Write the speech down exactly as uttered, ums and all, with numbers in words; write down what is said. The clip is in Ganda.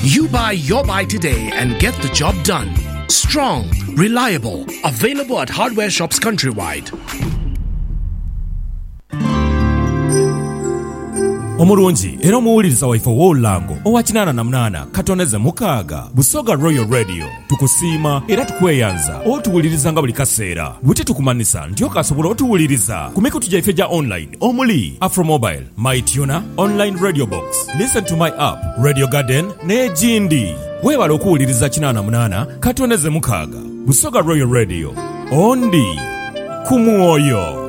You buy your buy today and get the job done. Strong, reliable, available at hardware shops countrywide. Omulungi era omuwuliriza waife w'olulango owa kinaana na munaana katoneze mukaaga Busoga Royal Radio tukusiima era tukweyanza otuwuliriza nga buli kaseera bwe tukumanisa nti okasobola otuwuliriza ku mikutu gyaffe gya online omuli Afromobile, MyTuner, Online Radio Box, Listen to My App, Radio Garden n'egindi. Weebala okuwuliriza kinaana na munaana katoneze mukaaga Busoga Royal Radio ondi ku mwoyo.